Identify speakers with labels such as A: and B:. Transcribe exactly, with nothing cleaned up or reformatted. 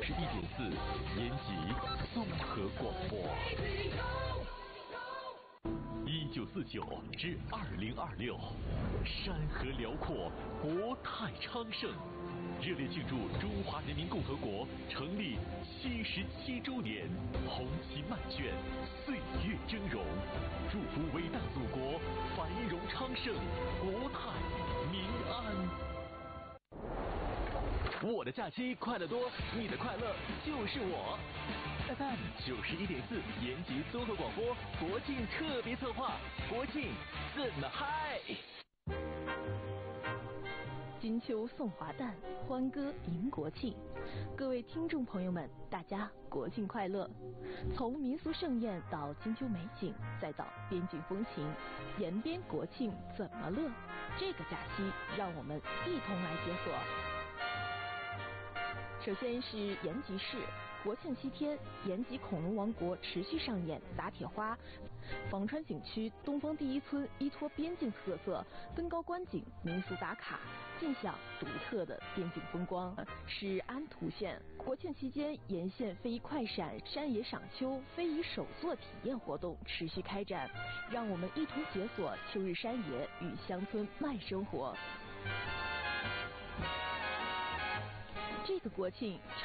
A: 十一点四，延吉综合广播。一九四九至二零二六，山河辽阔，国泰昌盛。热烈庆祝中华人民共和国成立七十七周年，红旗漫卷，岁月峥嵘，祝福伟大祖国繁荣昌盛，国泰民安。我的假期快乐多，你的快乐就是我。F M 九十一点四，延吉综合广播国庆特别策划，国庆怎么嗨？
B: 金秋送华诞，欢歌迎国庆。各位听众朋友们，大家国庆快乐！从民俗盛宴到金秋美景，再到边境风情，延边国庆怎么乐？这个假期，让我们一同来解锁。首先是延吉市。国庆七天，延吉恐龙王国持续上演打铁花。舫川景区东方第一村依托边境特色，登高观景、民俗打卡，尽享独特的边境风光。是安图县国庆期间，沿线非遗快闪、山野赏秋、非遗手作体验活动持续开展，让我们一同解锁秋日山野与乡村慢生活。这个国庆。